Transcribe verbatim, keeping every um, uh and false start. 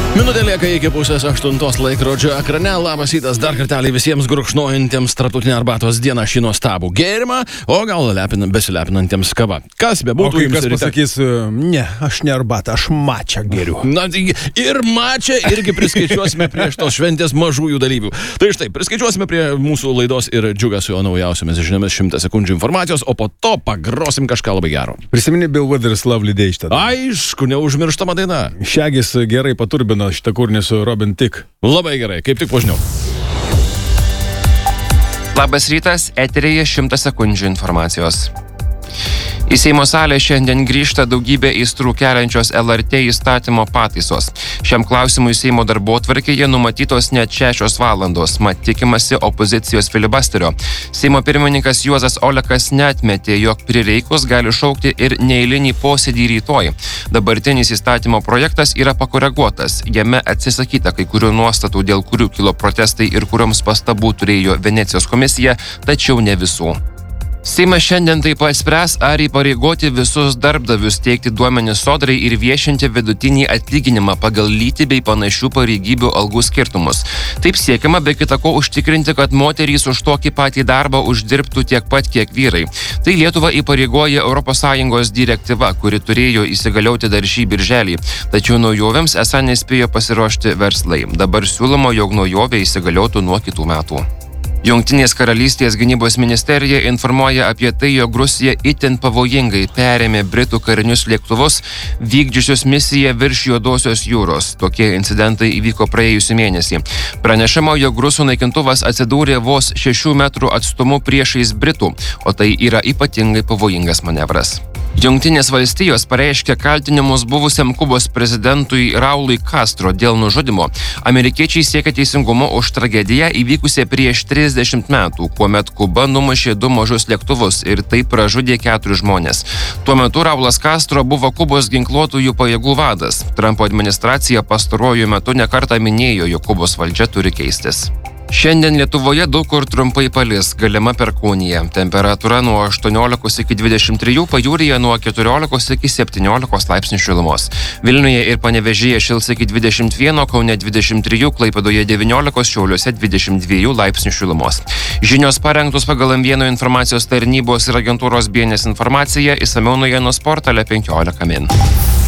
Minutė lieka iki pusės aštuntos laikrodžio ekrane. Labas rytas dar kartelį visiems gurkšnojantiems tarptautinę arbatos dieną šį nuostabų gėrimą, o gal lepina, besilepinantiems kava. Kas be būtų, jums ryte... pasakys, ne, aš ne arbatą, aš mačą geriu. Na, ir mačą irgi priskaičiuosime prie šitos šventės mažųjų dalyvių. Tai štai, priskaičiuosime prie mūsų laidos ir Džiugas su jo naujausiomis žiniomis šimtą sekundžių informacijos, o po to pagrosim kažką labai gero. Prisimeni Bill Withers Lovely Day šitą. Aišku, neužmirštama daina. Šegis gerai paturbino šitą kūrinį su Robin Thicke. Labai gerai, kaip tik požiniau. Labas rytas, eteryje šimtas sekundžių informacijos. Į Seimo salę šiandien grįžta daugybė aistrų keliančios L R T įstatymo pataisos. Šiam klausimui Seimo darbotvarkėje numatytos net šešios valandos, mat tikimasi opozicijos filibusterio. Seimo pirmininkas Juozas Olekas neatmetė, jog prireikus gali šaukti ir neeilinį posėdį rytoj. Dabartinis įstatymo projektas yra pakoreguotas. Jame atsisakyta kai kurių nuostatų, dėl kurių kilo protestai ir kurioms pastabų turėjo Venecijos komisija, tačiau ne visų. Seimas šiandien taip pat spręs, ar įpareigoti visus darbdavius teikti duomenis sodrai ir viešinti vidutinį atlyginimą pagal lytį bei panašių pareigybių algų skirtumus. Taip siekiama be kita ko užtikrinti, kad moterys už tokį patį darbą uždirbtų tiek pat, kiek vyrai. Tai Lietuvą įpareigoja Europos Sąjungos direktyva, kuri turėjo įsigalioti dar šį birželį. Tačiau naujovėms esą nespėjo pasiruošti verslai. Dabar siūloma, jog naujovė įsigaliotų nuo kitų metų. Jungtinės karalystės gynybos ministerija informuoja apie tai, jog Rusija itin pavojingai perėmė Britų karinius lėktuvus, vykdžiusius misiją virš Juodosios jūros. Tokie incidentai įvyko praėjusį mėnesį. Pranešama, jog rusų naikintuvas atsidūrė vos šešių metrų atstumu priešais Britų, o tai yra ypatingai pavojingas manevras. Jungtinės valstijos pareiškė kaltinimus buvusiam Kubos prezidentui Raului Castro dėl nužudymo. Amerikiečiai siekia teisingumo už tragediją įvykusią prieš trisdešimt metų, kuomet Kuba numušė du mažus lėktuvus ir taip pražudė keturis žmonės. Tuo metu Raulas Castro buvo Kubos ginkluotųjų pajėgų vadas. Trumpo administracija pastaruoju metu nekartą minėjo, jog Kubos valdžia turi keistis. Šiandien Lietuvoje daug kur trumpai palis, galima perkūnija. Temperatūra nuo aštuoniolikos iki dvidešimt trijų, pajūryje nuo keturiolikos iki septyniolikos laipsnių šilumos. Vilniuje ir Panevėžyje šils iki dvidešimt vieno, Kaune dvidešimt trijų, Klaipėdoje devyniolikos, Šiauliuose dvidešimt dviejų laipsnių šilumos. Žinios parengtos pagal M vieno informacijos tarnybos ir agentūros B N S informaciją, išsamiau naujienų portale penkiolika min.